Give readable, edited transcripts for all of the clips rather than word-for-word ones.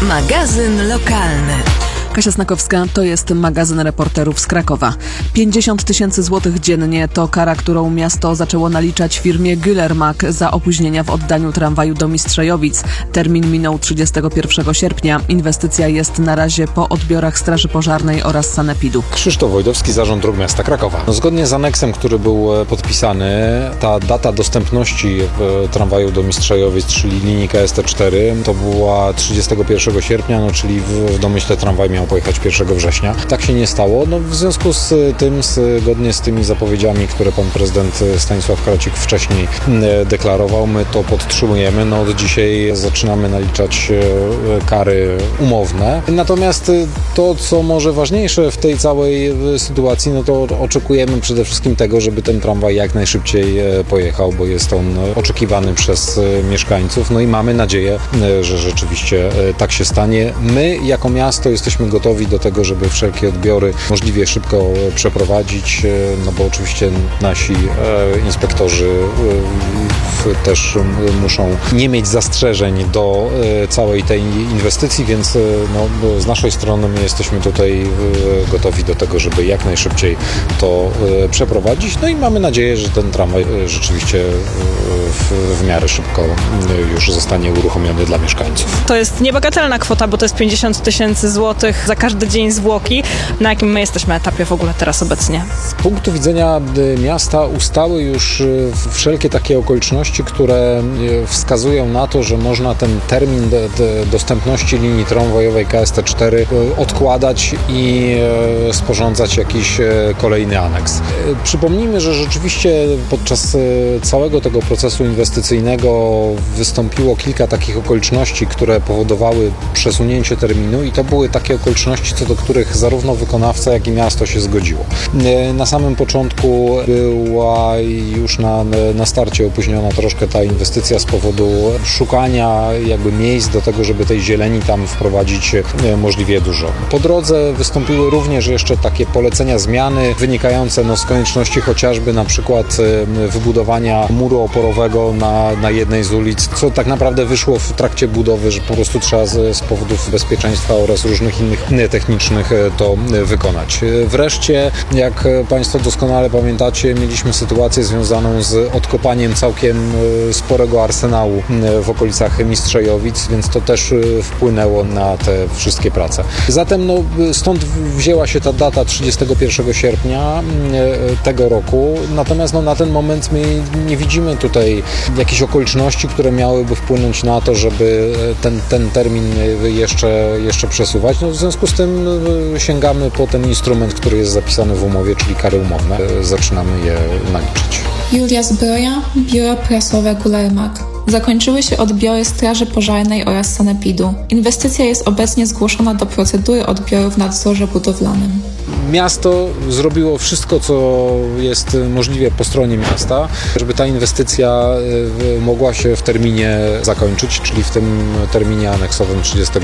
Magazyn lokalny. Kasia Snakowska, to jest magazyn reporterów z Krakowa. 50 000 złotych dziennie to kara, którą miasto zaczęło naliczać firmie Güllermag za opóźnienia w oddaniu tramwaju do Mistrzejowic. Termin minął 31 sierpnia. Inwestycja jest na razie po odbiorach Straży Pożarnej oraz sanepidu. Krzysztof Wojdowski, Zarząd Dróg Miasta Krakowa. Zgodnie z aneksem, który był podpisany, ta data dostępności tramwaju do Mistrzejowic, czyli linii KST4, to była 31 sierpnia, czyli w domyśle tramwaj miał pojechać 1 września. Tak się nie stało. W związku z tym, zgodnie z tymi zapowiedziami, które pan prezydent Stanisław Kracik wcześniej deklarował, my to podtrzymujemy. Od dzisiaj zaczynamy naliczać kary umowne. Natomiast to, co może ważniejsze w tej całej sytuacji, to oczekujemy przede wszystkim tego, żeby ten tramwaj jak najszybciej pojechał, bo jest on oczekiwany przez mieszkańców. I mamy nadzieję, że rzeczywiście tak się stanie. My jako miasto jesteśmy gotowi do tego, żeby wszelkie odbiory możliwie szybko przeprowadzić, bo oczywiście nasi inspektorzy też muszą nie mieć zastrzeżeń do całej tej inwestycji, więc z naszej strony my jesteśmy tutaj gotowi do tego, żeby jak najszybciej to przeprowadzić. I mamy nadzieję, że ten tramwaj rzeczywiście w miarę szybko już zostanie uruchomiony dla mieszkańców. To jest niebagatelna kwota, bo to jest 50 000 złotych za każdy dzień zwłoki. Na jakim my jesteśmy etapie w ogóle teraz obecnie? Z punktu widzenia miasta ustały już wszelkie takie okoliczności, które wskazują na to, że można ten termin dostępności linii tramwajowej KST4 odkładać i sporządzać jakiś kolejny aneks. Przypomnijmy, że rzeczywiście podczas całego tego procesu inwestycyjnego wystąpiło kilka takich okoliczności, które powodowały przesunięcie terminu i to były takie okoliczności, co do których zarówno wykonawca, jak i miasto się zgodziło. Na samym początku była już na starcie opóźniona troszkę ta inwestycja z powodu szukania miejsc do tego, żeby tej zieleni tam wprowadzić możliwie dużo. Po drodze wystąpiły również jeszcze takie polecenia zmiany wynikające z konieczności chociażby na przykład wybudowania muru oporowego na jednej z ulic, co tak naprawdę wyszło w trakcie budowy, że po prostu trzeba z powodów bezpieczeństwa oraz różnych innych technicznych to wykonać. Wreszcie, jak Państwo doskonale pamiętacie, mieliśmy sytuację związaną z odkopaniem całkiem sporego arsenału w okolicach Mistrzejowic, więc to też wpłynęło na te wszystkie prace. Zatem stąd wzięła się ta data 31 sierpnia tego roku, natomiast na ten moment my nie widzimy tutaj jakichś okoliczności, które miałyby wpłynąć na to, żeby ten termin jeszcze przesuwać. W związku z tym sięgamy po ten instrument, który jest zapisany w umowie, czyli kary umowne. Zaczynamy je naliczyć. Julia Zbroja, Biuro Prasowe Güllermag. Zakończyły się odbiory Straży Pożarnej oraz sanepidu. Inwestycja jest obecnie zgłoszona do procedury odbioru w nadzorze budowlanym. Miasto zrobiło wszystko, co jest możliwe po stronie miasta, żeby ta inwestycja mogła się w terminie zakończyć, czyli w tym terminie aneksowym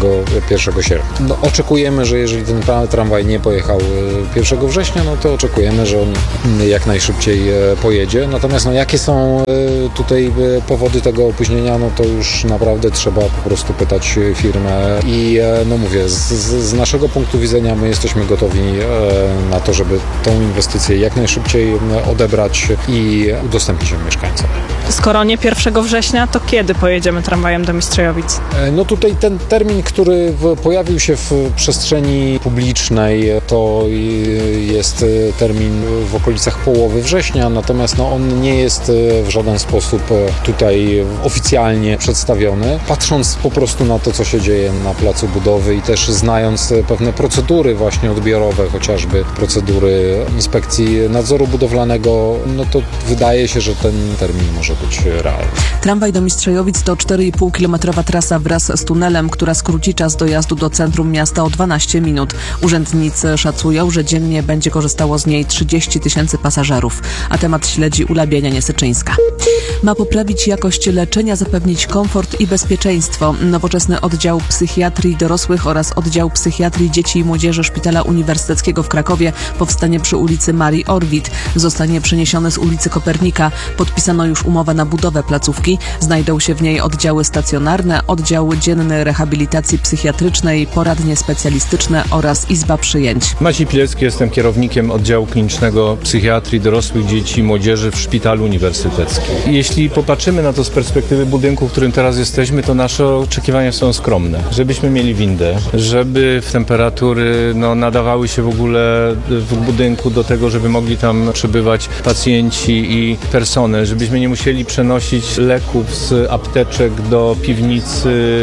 31 sierpnia. Oczekujemy, że jeżeli ten tramwaj nie pojechał 1 września, to oczekujemy, że on jak najszybciej pojedzie. Natomiast jakie są tutaj powody tego opóźnienia, to już naprawdę trzeba po prostu pytać firmę i mówię, z naszego punktu widzenia my jesteśmy gotowi na to, żeby tą inwestycję jak najszybciej odebrać i udostępnić ją mieszkańcom. Skoro nie 1 września, to kiedy pojedziemy tramwajem do Mistrzejowic? Tutaj ten termin, który pojawił się w przestrzeni publicznej, to jest termin w okolicach połowy września, natomiast on nie jest w żaden sposób tutaj oficjalnie przedstawiony. Patrząc po prostu na to, co się dzieje na placu budowy i też znając pewne procedury właśnie odbiorowe, chociażby procedury Inspekcji Nadzoru Budowlanego, to wydaje się, że ten termin może być realny. Tramwaj do Mistrzejowic to 4,5-kilometrowa trasa wraz z tunelem, która skróci czas dojazdu do centrum miasta o 12 minut. Urzędnicy szacują, że dziennie będzie korzystało z niej 30 000 pasażerów. A temat śledzi Ula Bienia-Niesyczyńska. Ma poprawić jakość leczenia, zapewnić komfort i bezpieczeństwo. Nowoczesny oddział psychiatrii dorosłych oraz oddział psychiatrii dzieci i młodzieży Szpitala Uniwersyteckiego w Krakowie powstanie przy ulicy Marii Orwid. Zostanie przeniesiony z ulicy Kopernika. Podpisano już umowę na budowę placówki. Znajdą się w niej oddziały stacjonarne, oddział dzienny rehabilitacji psychiatrycznej, poradnie specjalistyczne oraz izba przyjęć. Maciej Pilecki, jestem kierownikiem oddziału klinicznego psychiatrii dorosłych, dzieci i młodzieży w Szpitalu Uniwersyteckim. Jeśli popatrzymy na to z perspektywy budynku, w którym teraz jesteśmy, to nasze oczekiwania są skromne. Żebyśmy mieli windę, żeby temperatury nadawały się w ogóle w budynku do tego, żeby mogli tam przebywać pacjenci i personel, żebyśmy nie musieli przenosić leków z apteczek do piwnicy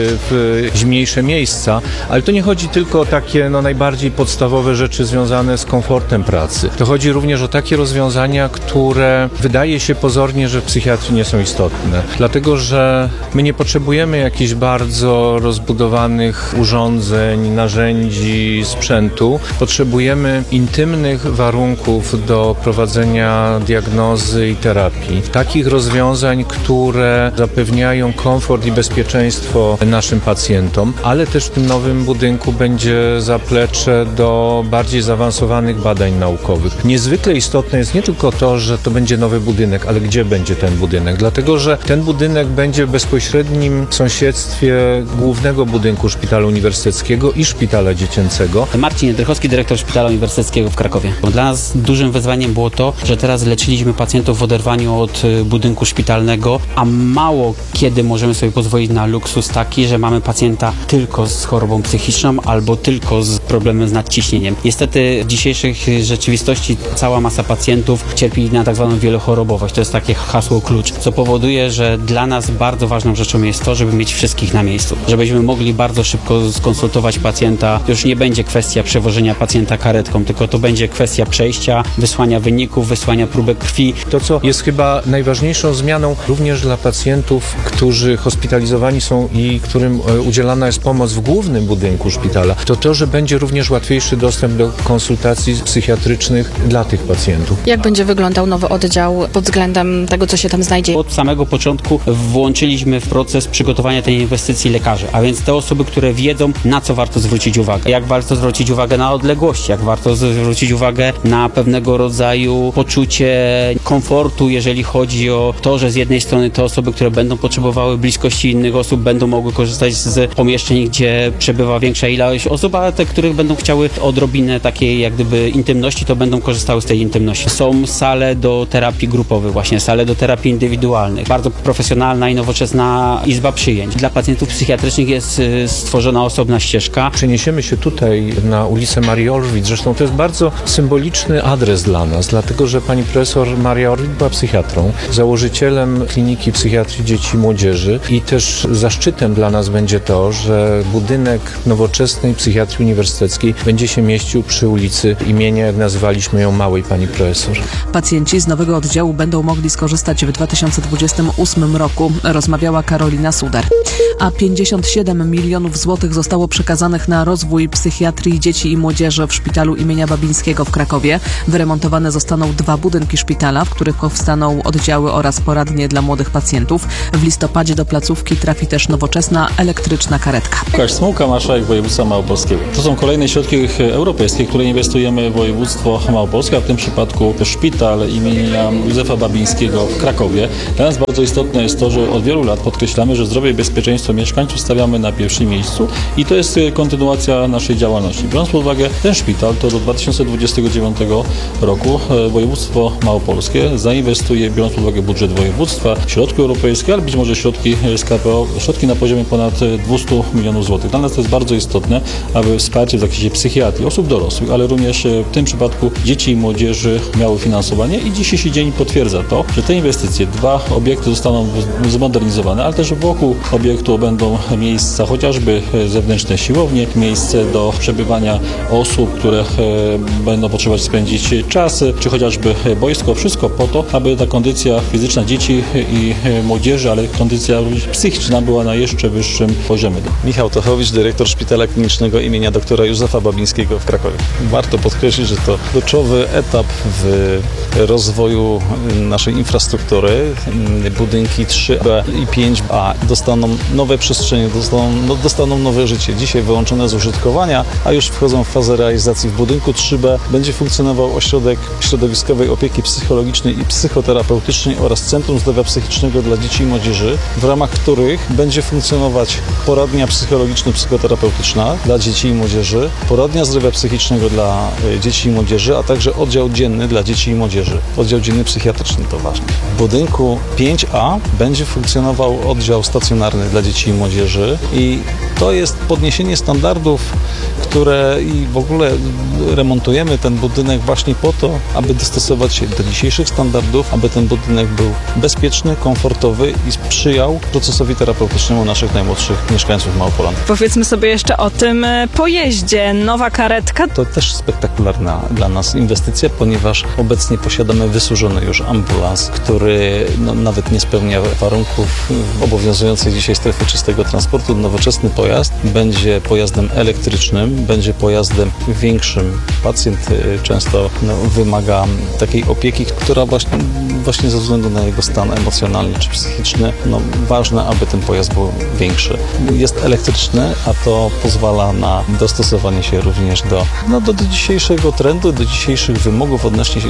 w zimniejsze miejsca, ale to nie chodzi tylko o takie najbardziej podstawowe rzeczy związane z komfortem pracy. To chodzi również o takie rozwiązania, które wydaje się pozornie, że w psychiatrii nie są istotne. Dlatego, że my nie potrzebujemy jakichś bardzo rozbudowanych urządzeń, narzędzi, sprzętu. Potrzebujemy intymnych warunków do prowadzenia diagnozy i terapii. Takich rozwiązań, które zapewniają komfort i bezpieczeństwo naszym pacjentom, ale też w tym nowym budynku będzie zaplecze do bardziej zaawansowanych badań naukowych. Niezwykle istotne jest nie tylko to, że to będzie nowy budynek, ale gdzie będzie ten budynek, dlatego że ten budynek będzie w bezpośrednim sąsiedztwie głównego budynku Szpitala Uniwersyteckiego i Szpitala Dziecięcego. Marcin Jędrychowski, dyrektor Szpitala Uniwersyteckiego w Krakowie. Dla nas dużym wyzwaniem było to, że teraz leczyliśmy pacjentów w oderwaniu od budynku szpitalnego, a mało kiedy możemy sobie pozwolić na luksus taki, że mamy pacjenta tylko z chorobą psychiczną albo tylko z problemem z nadciśnieniem. Niestety w dzisiejszej rzeczywistości cała masa pacjentów cierpi na tak zwaną wielochorobowość. To jest takie hasło klucz, co powoduje, że dla nas bardzo ważną rzeczą jest to, żeby mieć wszystkich na miejscu. Żebyśmy mogli bardzo szybko skonsultować pacjenta. To już nie będzie kwestia przewożenia pacjenta karetką, tylko to będzie kwestia przejścia, wysłania wyników, wysłania próbek krwi. To, co jest chyba najważniejszą zmianą również dla pacjentów, którzy hospitalizowani są i którym udzielana jest pomoc w głównym budynku szpitala, to, że będzie również łatwiejszy dostęp do konsultacji psychiatrycznych dla tych pacjentów. Jak będzie wyglądał nowy oddział pod względem tego, co się tam znajdzie? Od samego początku włączyliśmy w proces przygotowania tej inwestycji lekarzy, a więc te osoby, które wiedzą, na co warto zwrócić uwagę. Jak warto zwrócić uwagę na odległości, jak warto zwrócić uwagę na pewnego rodzaju poczucie komfortu, jeżeli chodzi o to, że z jednej strony te osoby, które będą potrzebowały bliskości innych osób, będą mogły korzystać z pomieszczeń, gdzie przebywa większa ilość osób, a te, których będą chciały odrobinę takiej jak gdyby intymności, to będą korzystały z tej intymności. Są sale do terapii grupowych, właśnie sale do terapii indywidualnych. Bardzo profesjonalna i nowoczesna izba przyjęć. Dla pacjentów psychiatrycznych jest stworzona osobna ścieżka. Przeniesiemy się tutaj na ulicę Marii Orwid. Zresztą to jest bardzo symboliczny adres dla nas, dlatego że pani profesor Maria Orwid była psychiatrą, założycielem Kliniki Psychiatrii Dzieci i Młodzieży i też zaszczytem dla nas będzie to, że budynek nowoczesnej psychiatrii uniwersyteckiej będzie się mieścił przy ulicy imienia, jak nazywaliśmy ją, małej pani profesor. Pacjenci z nowego oddziału będą mogli skorzystać w 2028 roku, rozmawiała Karolina Sudar. A 57 milionów złotych zostało przekazanych na rozwój psychiatrii dzieci i młodzieży w Szpitalu imienia Babińskiego w Krakowie. Wyremontowane zostaną 2 budynki szpitala, w których powstaną oddziały oraz poradnie dla młodych pacjentów. W listopadzie do placówki trafi też nowoczesna elektryczna karetka. Łukasz Smułka, marszałek województwa małopolskiego. To są kolejne środki europejskie, które inwestujemy w województwo małopolskie, a w tym przypadku Szpital imienia Józefa Babińskiego w Krakowie. Dla nas bardzo istotne jest to, że od wielu lat podkreślamy, że zdrowie i bezpieczeństwo mieszkańców stawiamy na pierwszym miejscu i to jest kontynuacja naszej działalności. Biorąc pod uwagę ten szpital, to do 2029 roku województwo małopolskie zainwestuje, biorąc pod uwagę budżet województwa, środki europejskie, ale być może środki z KPO, środki na poziomie ponad 200 milionów złotych. Dla nas to jest bardzo istotne, aby wsparcie w zakresie psychiatrii osób dorosłych, ale również w tym przypadku dzieci i młodzieży miały finansowanie i dzisiejszy dzień potwierdza to, że te inwestycje, 2 obiekty zostaną zmodernizowane, ale też wokół obiektu będą miejsca chociażby zewnętrzne siłownie, miejsce do przebywania osób, które będą potrzebować spędzić czas, czy chociażby boisko. Wszystko po to, aby ta kondycja fizyczna dzieci i młodzieży, ale kondycja również psychiczna była na jeszcze wyższym poziomie. Michał Tochowicz, dyrektor Szpitala Klinicznego imienia doktora Józefa Babińskiego w Krakowie. Warto podkreślić, że to kluczowy etap w rozwoju naszej infrastruktury. Budynki 3B i 5A dostaną nowe przestrzenie, dostaną nowe życie. Dzisiaj wyłączone z użytkowania, a już wchodzą w fazę realizacji w budynku 3B będzie funkcjonował ośrodek środowiskowej opieki psychologicznej i psychoterapeutycznej oraz Centrum Zdrowia Psychicznego dla Dzieci i Młodzieży, w ramach których będzie funkcjonować poradnia psychologiczno-psychoterapeutyczna dla dzieci i młodzieży, poradnia zdrowia psychicznego dla dzieci i młodzieży, a także oddział dzienny dla dzieci i młodzieży. Oddział dzienny psychiatryczny to ważne. W budynku 5A będzie funkcjonował oddział stacjonarny dla dzieci i młodzieży i to jest podniesienie standardów, które i w ogóle remontujemy ten budynek właśnie po to, aby dostosować się do dzisiejszych standardów, aby ten budynek był bezpieczny, komfortowy i sprzyjał procesowi terapeutycznemu naszych najmłodszych mieszkańców Małopolany. Powiedzmy sobie jeszcze o tym pojeździe. Nowa karetka. To też spektakularna dla nas inwestycja, ponieważ obecnie posiadamy wysłużony już ambulans, który nawet nie spełnia warunków obowiązującej dzisiaj strefy czystego transportu. Nowoczesny pojazd będzie pojazdem elektrycznym, będzie pojazdem większym. Pacjent często wymaga takiej opieki, która właśnie ze względu na jego stan emocjonalny czy psychiczny, ważne, aby ten pojazd był większy. Jest elektryczny, a to pozwala na dostosowanie się również do dzisiejszego trendu, do dzisiejszych wymogów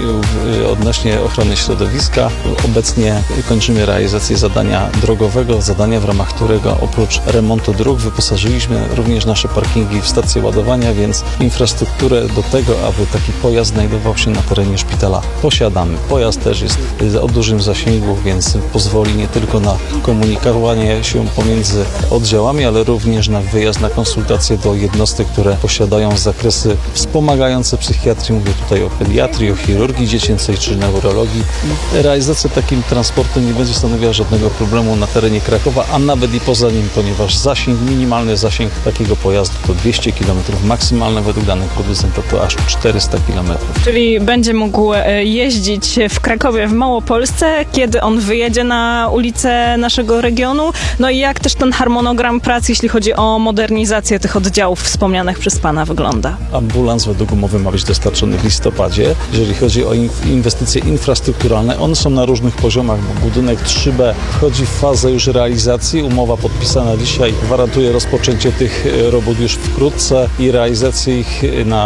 odnośnie ochrony środowiska. Obecnie kończymy realizację zadania drogowego, zadania, w ramach którego oprócz remontu dróg wyposażyliśmy również nasze parkingi w stacje ładowania, więc infrastrukturę do tego, aby taki pojazd znajdował się na terenie szpitala, posiadamy. Pojazd też jest o dużym zasięgu, więc pozwoli nie tylko na komunikowanie się pomiędzy oddziałami, ale również na wyjazd na konsultacje do jednostek, które posiadają zakresy wspomagające psychiatrii. Mówię tutaj o pediatrii, o chirurgii dziecięcej czy neurologii. Realizacja takim transportem nie będzie stanowiła żadnego problemu na terenie Krakowa, a nawet i poza nim, ponieważ minimalny zasięg takiego pojazdu to 200 km, maksymalne według danych producenta to aż 400 km. Czyli będzie mógł jeździć w Krakowie, w Małopolsce, kiedy on wyjedzie na ulicę naszego regionu. No i jak też ten harmonogram pracy, jeśli chodzi o modernizację tych oddziałów wspomnianych przez Pana, wygląda? Ambulans według umowy ma być dostarczony w listopadzie. Jeżeli chodzi o inwestycje infrastrukturalne, one są na różnych poziomach, bo budynek 3B wchodzi w fazę już realizacji. Umowa podpisana dzisiaj gwarantuje rozpoczęcie tych robót już wkrótce i realizację ich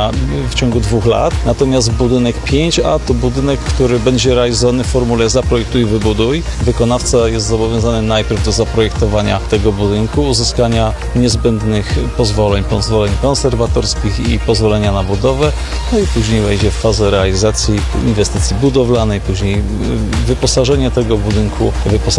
w ciągu 2 lat. Natomiast budynek 5A to budynek, który będzie realizowany w formule zaprojektuj, wybuduj. Wykonawca jest zobowiązany najpierw do zaprojektowania tego budynku, uzyskania niezbędnych pozwoleń konserwatorskich i pozwolenia na budowę, no i później wejdzie w fazę realizacji inwestycji budowlanej, później wyposażenie tego budynku,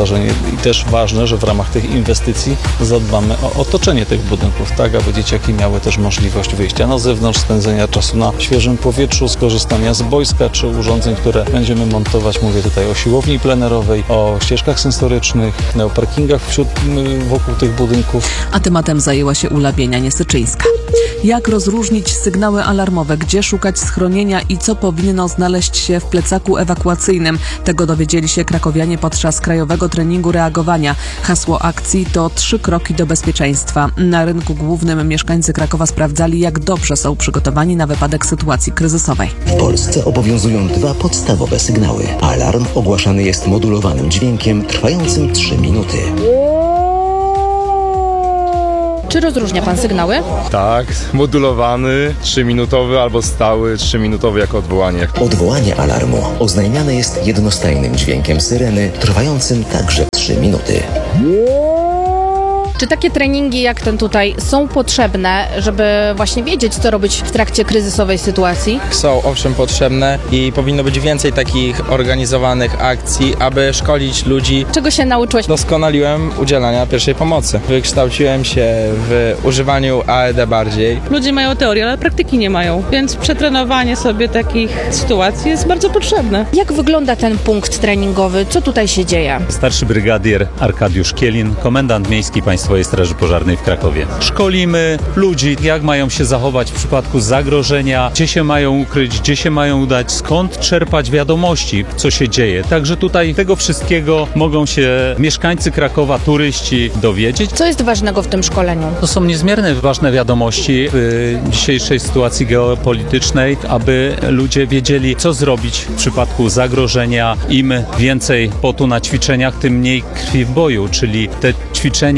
i też ważne, że w ramach tych inwestycji zadbamy o otoczenie tych budynków, tak aby dzieciaki miały też możliwość wyjścia na zewnątrz, spędzenia czasu na świeżym powietrzu, skorzystania z boiska czy urządzeń, które będziemy montować. Mówię tutaj o siłowni plenerowej, o ścieżkach sensorycznych, o parkingach wokół tych budynków. A tematem zajęła się Ula Bienia-Niesyczyńska. Jak rozróżnić sygnały alarmowe, gdzie szukać schronienia i co powinno znaleźć się w plecaku ewakuacyjnym? Tego dowiedzieli się krakowianie podczas krajowego treningu reagowania. Hasło akcji to 3 kroki do bezpieczeństwa. Na rynku głównym mieszkańcy Krakowa sprawdzali, jak dobrze są przygotowani na wypadek sytuacji kryzysowej. W Polsce obowiązują 2 podstawowe sygnały. Alarm ogłaszany jest modulowanym dźwiękiem trwającym 3 minuty. Czy rozróżnia Pan sygnały? Tak, modulowany, 3-minutowy albo stały, 3-minutowy jako odwołanie. Odwołanie alarmu oznajmiane jest jednostajnym dźwiękiem syreny, trwającym także 3 minuty. Czy takie treningi jak ten tutaj są potrzebne, żeby właśnie wiedzieć, co robić w trakcie kryzysowej sytuacji? Są owszem potrzebne i powinno być więcej takich organizowanych akcji, aby szkolić ludzi. Czego się nauczyłeś? Doskonaliłem udzielania pierwszej pomocy. Wykształciłem się w używaniu AED bardziej. Ludzie mają teorię, ale praktyki nie mają, więc przetrenowanie sobie takich sytuacji jest bardzo potrzebne. Jak wygląda ten punkt treningowy? Co tutaj się dzieje? Starszy brygadier Arkadiusz Kielin, komendant miejski Państwowej Straży Pożarnej w Krakowie. Szkolimy ludzi, jak mają się zachować w przypadku zagrożenia, gdzie się mają ukryć, gdzie się mają udać, skąd czerpać wiadomości, co się dzieje. Także tutaj tego wszystkiego mogą się mieszkańcy Krakowa, turyści dowiedzieć. Co jest ważnego w tym szkoleniu? To są niezmiernie ważne wiadomości w dzisiejszej sytuacji geopolitycznej, aby ludzie wiedzieli, co zrobić w przypadku zagrożenia. Im więcej potu na ćwiczeniach, tym mniej krwi w boju, czyli te ćwiczenia, treningi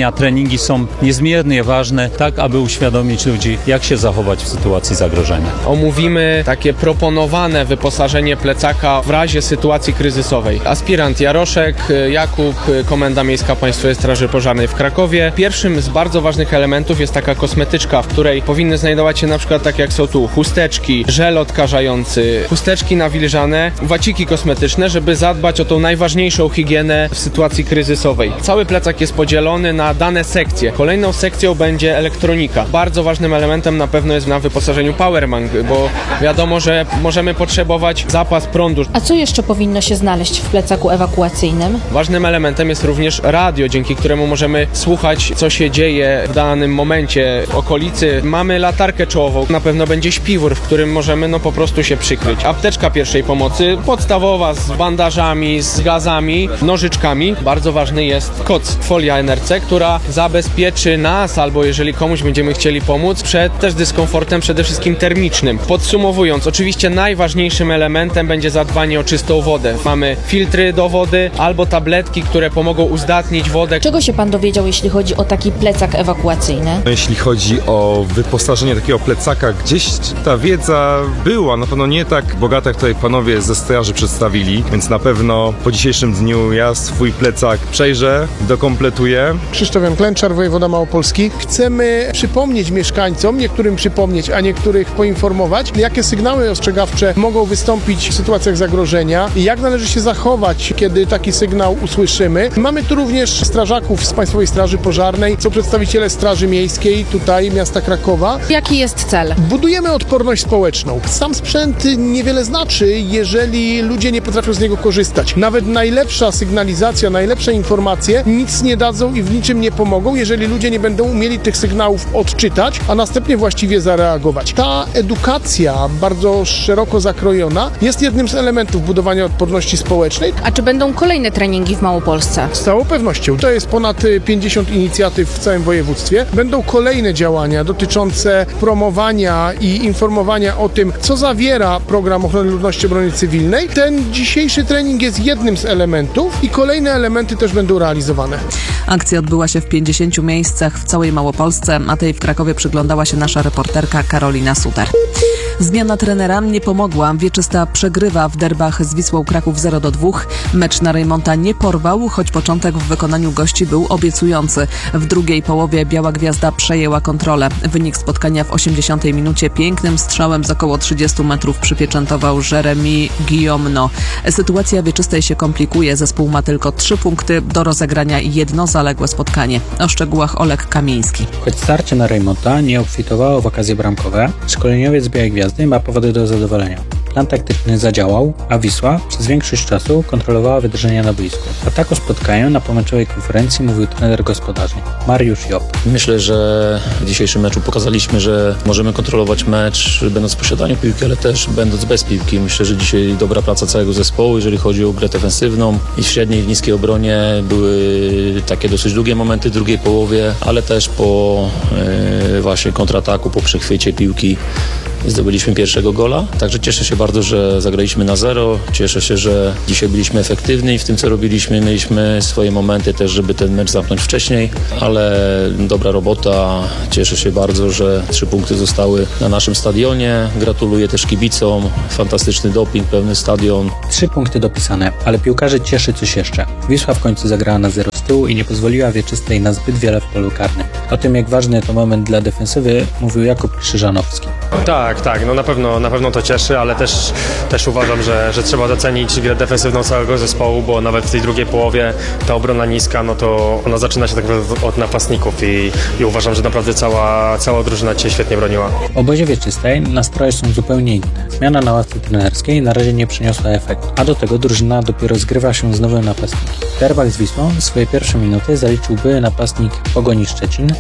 treningi są niezmiernie ważne, tak aby uświadomić ludzi, jak się zachować w sytuacji zagrożenia. Omówimy takie proponowane wyposażenie plecaka w razie sytuacji kryzysowej. Aspirant Jaroszek, Jakub, Komenda Miejska Państwowej Straży Pożarnej w Krakowie. Pierwszym z bardzo ważnych elementów jest taka kosmetyczka, w której powinny znajdować się na przykład tak jak są tu chusteczki, żel odkażający, chusteczki nawilżane, waciki kosmetyczne, żeby zadbać o tą najważniejszą higienę w sytuacji kryzysowej. Cały plecak jest podzielony na dane sekcje. Kolejną sekcją będzie elektronika. Bardzo ważnym elementem na pewno jest na wyposażeniu powerbank, bo wiadomo, że możemy potrzebować zapas prądu. A co jeszcze powinno się znaleźć w plecaku ewakuacyjnym? Ważnym elementem jest również radio, dzięki któremu możemy słuchać, co się dzieje w danym momencie w okolicy. Mamy latarkę czołową, na pewno będzie śpiwór, w którym możemy po prostu się przykryć. Apteczka pierwszej pomocy, podstawowa z bandażami, z gazami, nożyczkami. Bardzo ważny jest koc, folia NRC, która zabezpieczy nas, albo jeżeli komuś będziemy chcieli pomóc, przed też dyskomfortem przede wszystkim termicznym. Podsumowując, oczywiście najważniejszym elementem będzie zadbanie o czystą wodę. Mamy filtry do wody albo tabletki, które pomogą uzdatnić wodę. Czego się pan dowiedział, jeśli chodzi o taki plecak ewakuacyjny? Jeśli chodzi o wyposażenie takiego plecaka, gdzieś ta wiedza była, na pewno nie tak bogata, jak tutaj panowie ze straży przedstawili, więc na pewno po dzisiejszym dniu ja swój plecak przejrzę, dokompletuję. Krzysztof Jan Klęczar, wojewoda małopolski. Chcemy przypomnieć mieszkańcom, niektórym przypomnieć, a niektórych poinformować, jakie sygnały ostrzegawcze mogą wystąpić w sytuacjach zagrożenia i jak należy się zachować, kiedy taki sygnał usłyszymy. Mamy tu również strażaków z Państwowej Straży Pożarnej, są przedstawiciele Straży Miejskiej tutaj miasta Krakowa. Jaki jest cel? Budujemy odporność społeczną. Sam sprzęt niewiele znaczy, jeżeli ludzie nie potrafią z niego korzystać. Nawet najlepsza sygnalizacja, najlepsze informacje nic nie dadzą i w niczym nie pomogą, jeżeli ludzie nie będą umieli tych sygnałów odczytać, a następnie właściwie zareagować. Ta edukacja, bardzo szeroko zakrojona, jest jednym z elementów budowania odporności społecznej. A czy będą kolejne treningi w Małopolsce? Z całą pewnością. To jest ponad 50 inicjatyw w całym województwie. Będą kolejne działania dotyczące promowania i informowania o tym, co zawiera program ochrony ludności obrony cywilnej. Ten dzisiejszy trening jest jednym z elementów i kolejne elementy też będą realizowane. Akcja odbyła się w 50 miejscach w całej Małopolsce, a tej w Krakowie przyglądała się nasza reporterka Karolina Suter. Zmiana trenera nie pomogła. Wieczysta przegrywa w derbach z Wisłą Kraków 0-2. Mecz na Rejmonta nie porwał, choć początek w wykonaniu gości był obiecujący. W drugiej połowie Biała Gwiazda przejęła kontrolę. Wynik spotkania w 80 minucie pięknym strzałem z około 30 metrów przypieczętował Jeremy Guillaume. Sytuacja wieczystej się komplikuje. Zespół ma tylko 3 punkty, do rozegrania jedno zaległe spotkanie. O szczegółach Oleg Kamiński. Choć starcie na Rejmonta nie obfitowało w okazje bramkowe, szkoleniowiec Białej Gwiazdy ma powody do zadowolenia. Plan taktyczny zadziałał, a Wisła przez większość czasu kontrolowała wydarzenia na boisku. A tak o spotkaniu na pomeczowej konferencji mówił trener gospodarzy Mariusz Job. Myślę, że w dzisiejszym meczu pokazaliśmy, że możemy kontrolować mecz będąc w posiadaniu piłki, ale też będąc bez piłki. Myślę, że dzisiaj dobra praca całego zespołu, jeżeli chodzi o grę defensywną i w średniej i w niskiej obronie. Były takie dosyć długie momenty w drugiej połowie, ale też po właśnie kontrataku, po przechwycie piłki zdobyliśmy pierwszego gola. Także cieszę się bardzo, że zagraliśmy na 0. Cieszę się, że dzisiaj byliśmy efektywni w tym, co robiliśmy. Mieliśmy swoje momenty też, żeby ten mecz zamknąć wcześniej, ale dobra robota. Cieszę się bardzo, że 3 punkty zostały na naszym stadionie. Gratuluję też kibicom. Fantastyczny doping, pełny stadion. 3 punkty dopisane, ale piłkarzy cieszy coś jeszcze. Wisła w końcu zagrała na 0 z tyłu i nie pozwoliła Wieczystej na zbyt wiele w polu karnym. O tym, jak ważny to moment dla defensywy, mówił Jakub Krzyżanowski. Tak, no na pewno to cieszy, ale też uważam, że trzeba docenić grę defensywną całego zespołu, bo nawet w tej drugiej połowie ta obrona niska, no to ona zaczyna się tak naprawdę od napastników i uważam, że naprawdę cała drużyna dzisiaj świetnie broniła. W obozie Wieczystej nastroje są zupełnie inne. Zmiana na ławce trenerskiej na razie nie przyniosła efektu, a do tego drużyna dopiero zgrywa się z nowym napastnikiem. W derbach z Wisłą swoje pierwsze minuty zaliczył były napastnik Pogoni Szczecin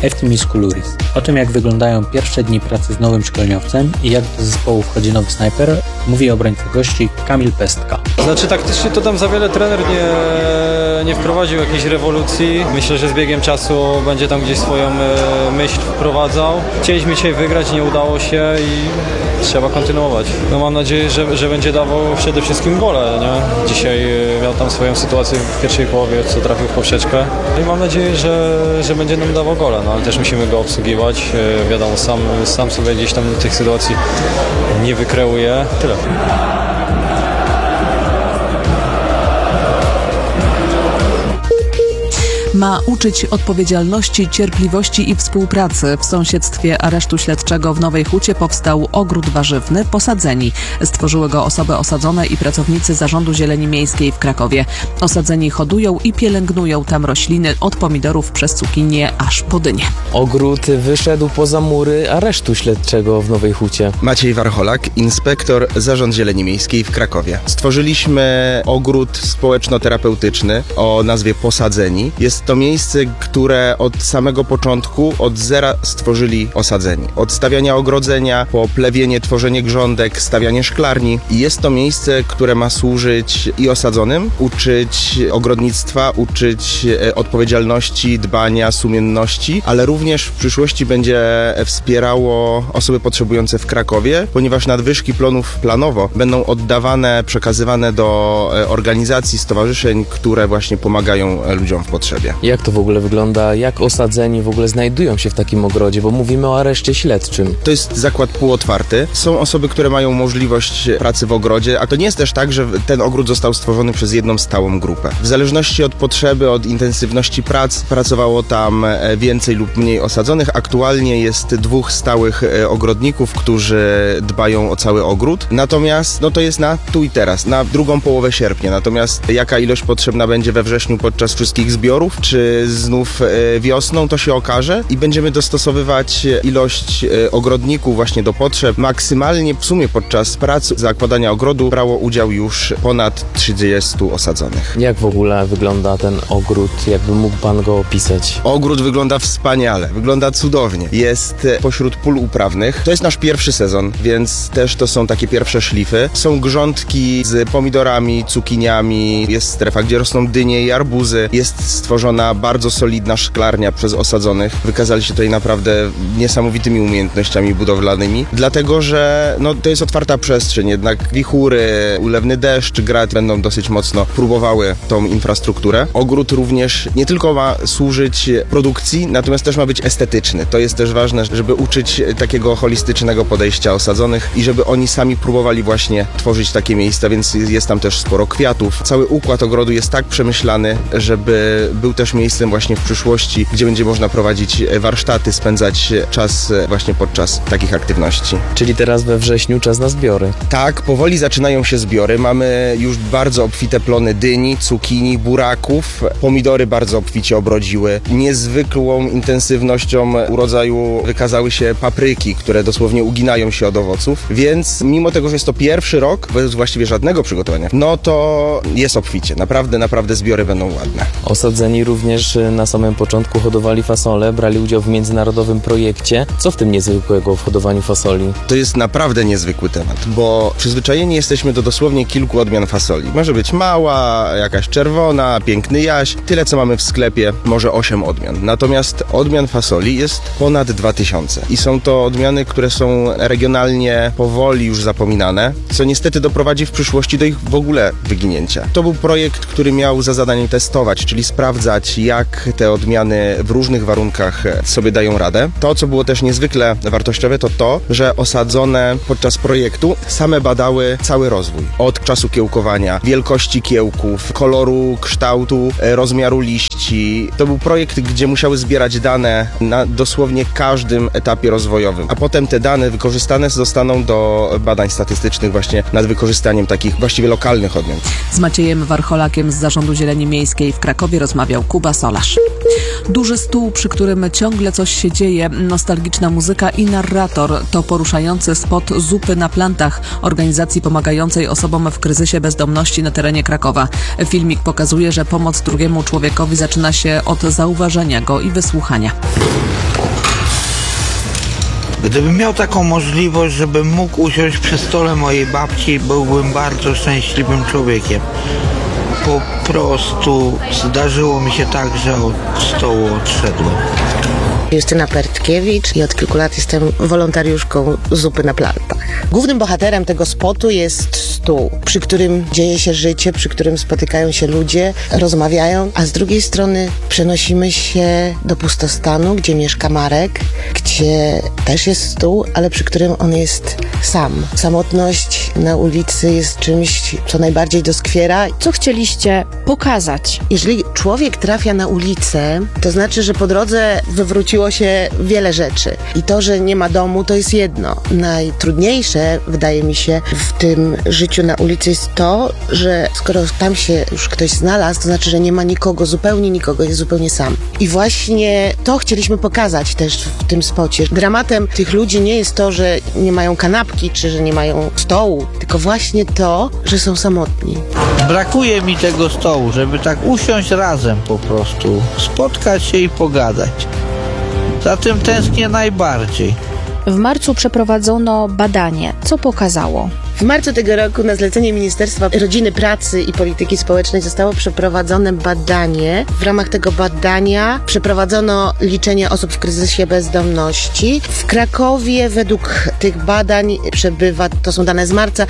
Eftimis Culuris. O tym, jak wyglądają pierwsze dni pracy z nowym szkoleniowcem i jak do zespołu wchodzi nowy snajper, mówi obrońca gości Kamil Pestka. Znaczy taktycznie to tam za wiele trener nie wprowadził jakiejś rewolucji. Myślę, że z biegiem czasu będzie tam gdzieś swoją myśl wprowadzał. Chcieliśmy dzisiaj wygrać, nie udało się i trzeba kontynuować. No mam nadzieję, że będzie dawał przede wszystkim gole, nie? Dzisiaj miał tam swoją sytuację w pierwszej połowie, co trafił w poprzeczkę. I mam nadzieję, że będzie nam dawał gole, no ale też musimy go obsługiwać. Wiadomo, sam sobie gdzieś tam tych sytuacji nie wykreuje. Tyle. Ma uczyć odpowiedzialności, cierpliwości i współpracy. W sąsiedztwie aresztu śledczego w Nowej Hucie powstał ogród warzywny Posadzeni. Stworzyły go osoby osadzone i pracownicy Zarządu Zieleni Miejskiej w Krakowie. Osadzeni hodują i pielęgnują tam rośliny od pomidorów przez cukinię aż po dynie. Ogród wyszedł poza mury aresztu śledczego w Nowej Hucie. Maciej Warcholak, inspektor Zarząd Zieleni Miejskiej w Krakowie. Stworzyliśmy ogród społeczno-terapeutyczny o nazwie Posadzeni. Jest to miejsce, które od samego początku, od zera stworzyli osadzeni. Od stawiania ogrodzenia, po plewienie, tworzenie grządek, stawianie szklarni. I jest to miejsce, które ma służyć i osadzonym, uczyć ogrodnictwa, uczyć odpowiedzialności, dbania, sumienności, ale również w przyszłości będzie wspierało osoby potrzebujące w Krakowie, ponieważ nadwyżki plonów planowo będą oddawane, przekazywane do organizacji, stowarzyszeń, które właśnie pomagają ludziom w potrzebie. Jak to w ogóle wygląda? Jak osadzeni w ogóle znajdują się w takim ogrodzie? Bo mówimy o areszcie śledczym. To jest zakład półotwarty. Są osoby, które mają możliwość pracy w ogrodzie, a to nie jest też tak, że ten ogród został stworzony przez jedną stałą grupę. W zależności od potrzeby, od intensywności prac, pracowało tam więcej lub mniej osadzonych. Aktualnie jest 2 stałych ogrodników, którzy dbają o cały ogród. Natomiast to jest na tu i teraz, na drugą połowę sierpnia. Natomiast jaka ilość potrzebna będzie we wrześniu podczas wszystkich zbiorów, czy znów wiosną, to się okaże i będziemy dostosowywać ilość ogrodników właśnie do potrzeb. Maksymalnie w sumie podczas prac zakładania ogrodu brało udział już ponad 30 osadzonych. Jak w ogóle wygląda ten ogród? Jakby mógł pan go opisać? Ogród wygląda wspaniale, wygląda cudownie. Jest pośród pól uprawnych. To jest nasz pierwszy sezon, więc też to są takie pierwsze szlify. Są grządki z pomidorami, cukiniami, jest strefa, gdzie rosną dynie i arbuzy. Jest stworzona bardzo solidna szklarnia przez osadzonych. Wykazali się tutaj naprawdę niesamowitymi umiejętnościami budowlanymi, dlatego że to jest otwarta przestrzeń, jednak wichury, ulewny deszcz, grad będą dosyć mocno próbowały tą infrastrukturę. Ogród również nie tylko ma służyć produkcji, natomiast też ma być estetyczny. To jest też ważne, żeby uczyć takiego holistycznego podejścia osadzonych i żeby oni sami próbowali właśnie tworzyć takie miejsca, więc jest tam też sporo kwiatów. Cały układ ogrodu jest tak przemyślany, żeby był też miejscem właśnie w przyszłości, gdzie będzie można prowadzić warsztaty, spędzać czas właśnie podczas takich aktywności. Czyli teraz we wrześniu czas na zbiory. Tak, powoli zaczynają się zbiory. Mamy już bardzo obfite plony dyni, cukinii, buraków. Pomidory bardzo obficie obrodziły. Niezwykłą intensywnością urodzaju wykazały się papryki, które dosłownie uginają się od owoców. Więc mimo tego, że jest to pierwszy rok, bez właściwie żadnego przygotowania, to jest obficie. Naprawdę zbiory będą ładne. Osadzeni również na samym początku hodowali fasole, brali udział w międzynarodowym projekcie. Co w tym niezwykłego w hodowaniu fasoli? To jest naprawdę niezwykły temat, bo przyzwyczajeni jesteśmy do dosłownie kilku odmian fasoli. Może być mała, jakaś czerwona, piękny jaś. Tyle, co mamy w sklepie, może 8 odmian. Natomiast odmian fasoli jest ponad 2000. I są to odmiany, które są regionalnie powoli już zapominane, co niestety doprowadzi w przyszłości do ich w ogóle wyginięcia. To był projekt, który miał za zadanie testować, czyli sprawdzać, jak te odmiany w różnych warunkach sobie dają radę. To, co było też niezwykle wartościowe, to, że osadzone podczas projektu same badały cały rozwój. Od czasu kiełkowania, wielkości kiełków, koloru, kształtu, rozmiaru liści. To był projekt, gdzie musiały zbierać dane na dosłownie każdym etapie rozwojowym. A potem te dane wykorzystane zostaną do badań statystycznych właśnie nad wykorzystaniem takich właściwie lokalnych odmian. Z Maciejem Warcholakiem z Zarządu Zieleni Miejskiej w Krakowie rozmawiał zapowiedział Kuba Solarz. Duży stół, przy którym ciągle coś się dzieje, nostalgiczna muzyka i narrator to poruszający spot Zupy na plantach, organizacji pomagającej osobom w kryzysie bezdomności na terenie Krakowa. Filmik pokazuje, że pomoc drugiemu człowiekowi zaczyna się od zauważenia go i wysłuchania. Gdybym miał taką możliwość, żebym mógł usiąść przy stole mojej babci, byłbym bardzo szczęśliwym człowiekiem. Po prostu zdarzyło mi się tak, że od stołu odszedłem. Justyna Pertkiewicz i od kilku lat jestem wolontariuszką Zupy na plantach. Głównym bohaterem tego spotu jest stół, przy którym dzieje się życie, przy którym spotykają się ludzie, rozmawiają, a z drugiej strony przenosimy się do pustostanu, gdzie mieszka Marek, gdzie też jest stół, ale przy którym on jest sam. Samotność na ulicy jest czymś, co najbardziej doskwiera. Co chcieliście pokazać? Jeżeli człowiek trafia na ulicę, to znaczy, że po drodze wywróciło się wiele rzeczy. I to, że nie ma domu, to jest jedno. Najtrudniejsze, wydaje mi się, w tym życiu na ulicy jest to, że skoro tam się już ktoś znalazł, to znaczy, że nie ma nikogo, zupełnie nikogo, jest zupełnie sam. I właśnie to chcieliśmy pokazać też w tym spocie. Dramatem tych ludzi nie jest to, że nie mają kanapki, czy że nie mają stołu, tylko właśnie to, że są samotni. Brakuje mi tego stołu, żeby tak usiąść razem po prostu, spotkać się i pogadać. Za tym tęsknię najbardziej. W marcu przeprowadzono badanie. Co pokazało? W marcu tego roku na zlecenie Ministerstwa Rodziny, Pracy i Polityki Społecznej zostało przeprowadzone badanie. W ramach tego badania przeprowadzono liczenie osób w kryzysie bezdomności. W Krakowie według tych badań przebywa, to są dane z marca,